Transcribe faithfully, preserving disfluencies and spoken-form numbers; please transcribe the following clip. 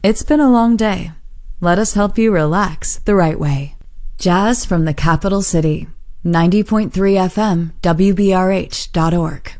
It's been a long day. Let us help you relax the right way. Jazz from the capital city. ninety point three F M, W B R H dot org.